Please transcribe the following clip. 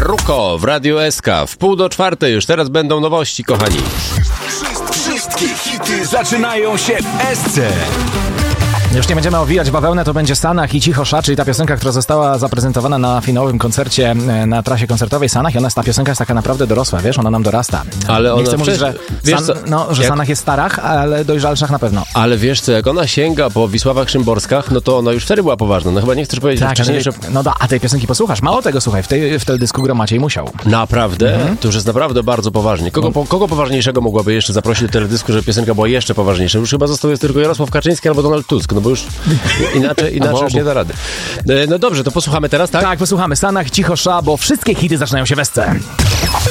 Ruko w Radiu SK w 3:30 już. Teraz będą nowości, kochani. Wszystkie hity zaczynają się w SC. Już nie będziemy owijać bawełnę, to będzie Sanach i Cicho Sza, czyli ta piosenka, która została zaprezentowana na finałowym koncercie na trasie koncertowej Sanach i ta piosenka jest taka naprawdę dorosła, wiesz, ona nam dorasta. Ale ona nie chcę mówić, że, wiesz Sanach jest starach, ale dojrzalszych na pewno. Ale wiesz co, jak ona sięga po Wisławach Szymborskach, no to ona już wtedy była poważna. No chyba nie chcesz powiedzieć, że wcześniej... a tej piosenki posłuchasz. Mało tego, słuchaj, w teledysku gra Maciej Musiał. Naprawdę? To już jest naprawdę bardzo poważnie. Kogo poważniejszego mogłaby jeszcze zaprosić do teledysku, żeby piosenka była jeszcze poważniejsza? Już chyba został tylko Jarosław Kaczyński albo Donald Tusk, no bo już inaczej już nie da rady. No dobrze, to posłuchamy teraz, tak? Tak, posłuchamy Sanach, Cicho Sza, bo wszystkie hity zaczynają się w SC.